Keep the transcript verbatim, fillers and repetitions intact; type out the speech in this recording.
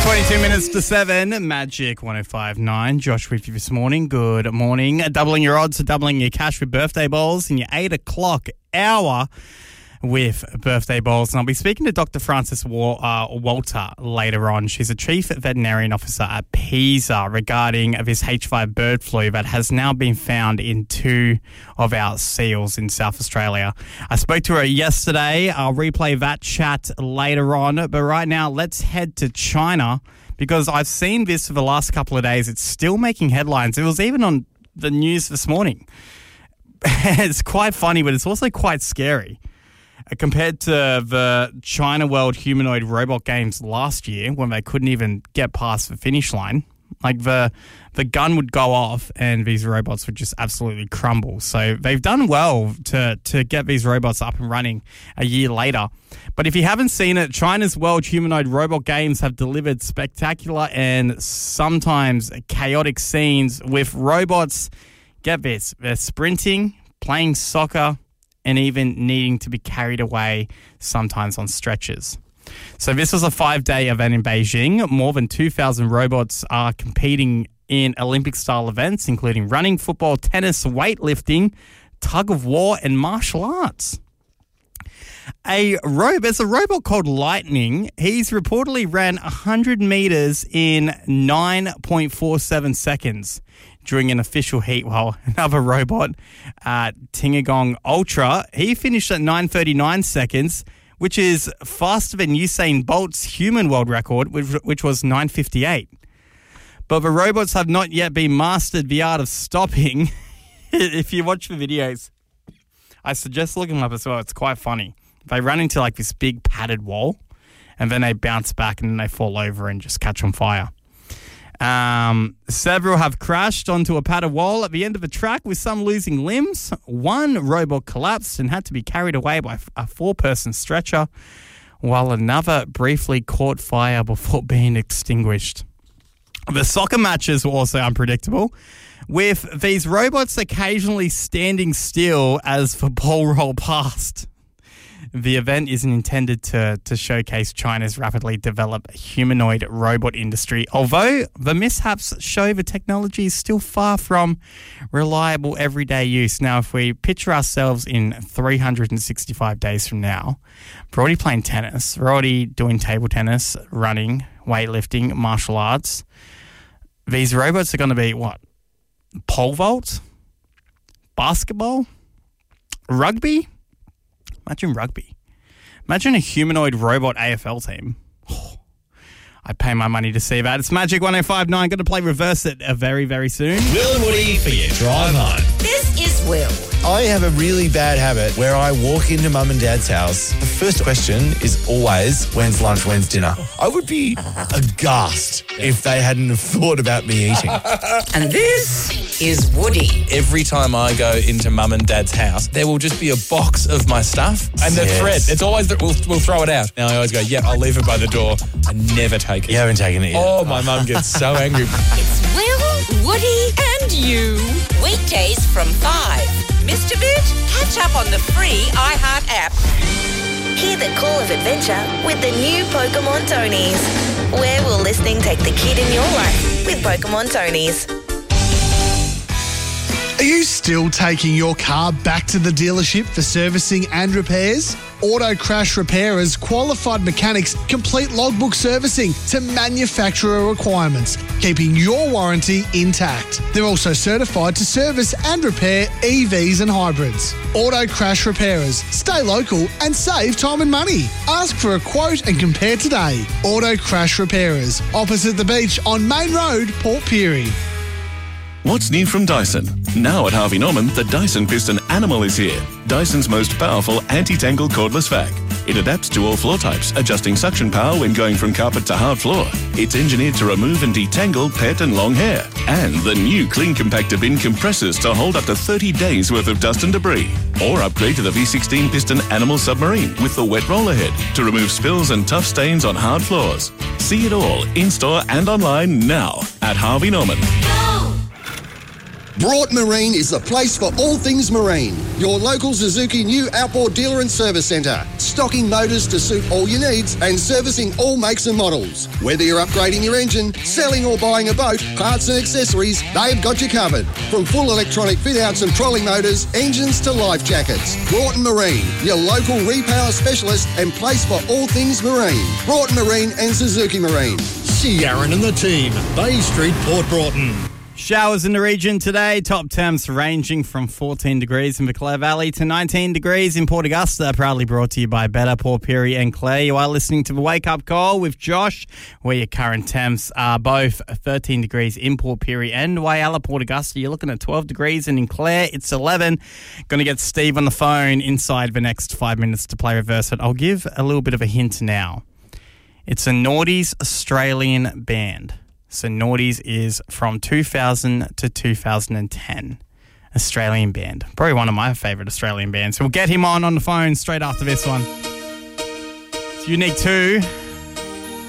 twenty-two minutes to seven, Magic one oh five point nine. Josh with you this morning. Good morning. Doubling your odds, doubling your cash with birthday bowls in your eight o'clock hour with birthday bowls. And I'll be speaking to Doctor Frances Wa- uh, Walter later on. She's a chief veterinarian officer at PISA regarding this H five bird flu that has now been found in two of our seals in South Australia. I spoke to her yesterday. I'll replay that chat later on. But right now, let's head to China because I've seen this for the last couple of days. It's still making headlines. It was even on the news this morning. It's quite funny, but it's also quite scary. Compared to the China World Humanoid Robot Games last year when they couldn't even get past the finish line, like the the gun would go off and these robots would just absolutely crumble. So they've done well to, to get these robots up and running a year later. But if you haven't seen it, China's World Humanoid Robot Games have delivered spectacular and sometimes chaotic scenes with robots, get this, they're sprinting, playing soccer, and even needing to be carried away sometimes on stretchers. So this was a five-day event in Beijing. More than two thousand robots are competing in Olympic-style events, including running, football, tennis, weightlifting, tug-of-war, and martial arts. A ro- There's a robot called Lightning. He's reportedly ran one hundred metres in nine point four seven seconds during an official heat, while another robot, uh, Tingagong Ultra, he finished at nine thirty-nine seconds, which is faster than Usain Bolt's human world record, which, which was nine fifty-eight. But the robots have not yet been mastered the art of stopping. If you watch the videos, I suggest looking them up as well. It's quite funny. They run into like this big padded wall, and then they bounce back and then they fall over and just catch on fire. Um, several have crashed onto a padded wall at the end of the track, with some losing limbs. One robot collapsed and had to be carried away by a four-person stretcher, while another briefly caught fire before being extinguished. The soccer matches were also unpredictable, with these robots occasionally standing still as the ball rolled past. The event isn't intended to, to showcase China's rapidly developed humanoid robot industry, although the mishaps show the technology is still far from reliable everyday use. Now, if we picture ourselves in three hundred sixty-five days from now, we're already playing tennis, we're already doing table tennis, running, weightlifting, martial arts. These robots are going to be, what, pole vault, basketball, rugby? Imagine rugby. Imagine a humanoid robot A F L team. Oh, I'd pay my money to see that. It's Magic one oh five point nine. Going to play Reverse It uh, very, very soon. Will and Woody for your drive home. This is Will. I have a really bad habit where I walk into mum and dad's house. The first question is always, when's lunch, when's dinner? I would be aghast if they hadn't have thought about me eating. And this is Woody. Every time I go into mum and dad's house, there will just be a box of my stuff and the Yes. thread. It's always that we'll, we'll throw it out. Now I always go, yeah, I'll leave it by the door. I never take it. You haven't taken it yet. Oh, my mum gets so angry. It's Will, Woody, and you. Weekdays from five. Missed a bit? Catch up on the free iHeart app. Hear the call of adventure with the new Pokemon Tonies. Where will listening take the kid in your life with Pokemon Tonies? Are you still taking your car back to the dealership for servicing and repairs? Auto Crash Repairers qualified mechanics complete logbook servicing to manufacturer requirements, keeping your warranty intact. They're also certified to service and repair E Vs and hybrids. Auto Crash Repairers. Stay local and save time and money. Ask for a quote and compare today. Auto Crash Repairers, opposite the beach on Main Road, Port Pirie. What's new from Dyson? Now at Harvey Norman, the Dyson Piston Animal is here. Dyson's most powerful anti-tangle cordless vac. It adapts to all floor types, adjusting suction power when going from carpet to hard floor. It's engineered to remove and detangle pet and long hair. And the new Clean Compactor bin compressors to hold up to thirty days worth of dust and debris. Or upgrade to the V sixteen Piston Animal Submarine with the wet roller head to remove spills and tough stains on hard floors. See it all in-store and online now at Harvey Norman. Broughton Marine is the place for all things marine. Your local Suzuki new outboard dealer and service centre. Stocking motors to suit all your needs and servicing all makes and models. Whether you're upgrading your engine, selling or buying a boat, parts and accessories, they've got you covered. From full electronic fit-outs and trolley motors, engines to life jackets. Broughton Marine, your local repower specialist and place for all things marine. Broughton Marine and Suzuki Marine. See Aaron and the team. Bay Street, Port Broughton. Showers in the region today. Top temps ranging from fourteen degrees in the Clare Valley to nineteen degrees in Port Augusta. Proudly brought to you by Better, Port Pirie and Clare. You are listening to the Wake Up Call with Josh, where your current temps are both thirteen degrees in Port Pirie and Whyalla, Port Augusta. You're looking at twelve degrees, and in Clare it's eleven. Going to get Steve on the phone inside the next five minutes to play reverse it. I'll give a little bit of a hint now. It's a Naughties Australian band. So Naughties is from two thousand to two thousand ten. Australian band. Probably one of my favourite Australian bands. So we'll get him on on the phone straight after this one. It's Unique two.